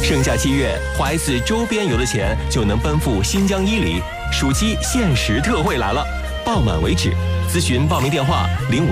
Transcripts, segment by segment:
盛夏7月，花一次周边游的钱就能奔赴新疆伊犁，暑期限时特惠来了，报满为止。咨询报名电话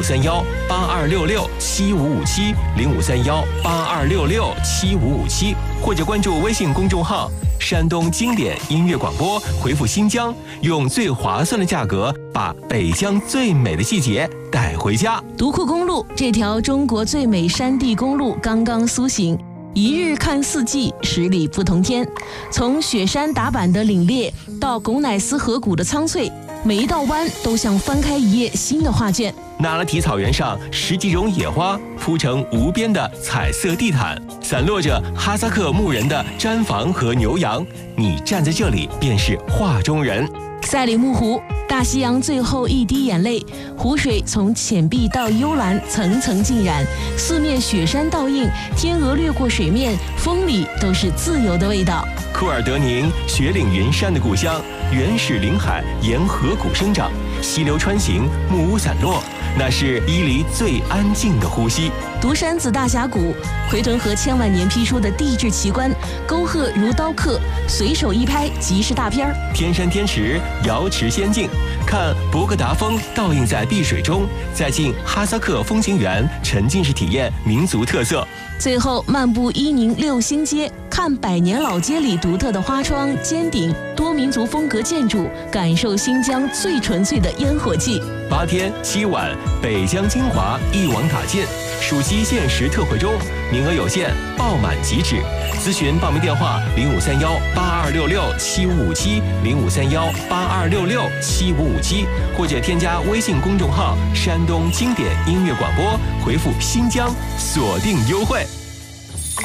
：0531-8266-7557，0531-8266-7557，或者关注微信公众号山东经典音乐广播，回复新疆，用最划算的价格把北疆最美的季节带回家。 独库公路这条中国最美山地公路刚刚苏醒，一日看四季，10里不同天。从雪山打板的凛冽到拱乃斯河谷的苍翠，每一道弯都像翻开一页新的画卷。 那拉提草原上10几种野花铺成无边的彩色地毯，散落着哈萨克牧人的毡房和牛羊，你站在这里便是画中人。 赛里木湖，大西洋最后一滴眼泪，湖水从浅碧到幽蓝，层层浸染，四面雪山倒映，天鹅掠过水面，风里都是自由的味道。 库尔德宁，雪岭云山的故乡，原始林海沿河谷生长，溪流穿行，木屋散落，那是伊犁最安静的呼吸。 独山子大峡谷，奎屯河千万年批出的地质奇观，沟壑如刀刻，随手一拍即是大片儿。 天山天池，瑶池仙境，看博格达峰倒映在碧水中，再进哈萨克风情园，沉浸式体验民族特色。 最后漫步伊宁6星街，看百年老街里独特的花窗、尖顶、多民族风格建筑，感受新疆最纯粹的烟火气。 8天7晚，北疆精华一网打尽，暑期限时特惠中，名额有限，报满即止。咨询报名电话：0531-8266-7557，0531-8266-7557，或者添加微信公众号山东经典音乐广播，回复新疆，锁定优惠。